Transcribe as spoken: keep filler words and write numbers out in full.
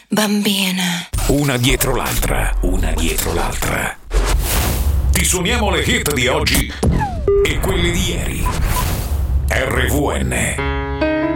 bambina. Una dietro l'altra, una dietro l'altra. Ti suoniamo le hit di oggi e quelle di ieri. R V N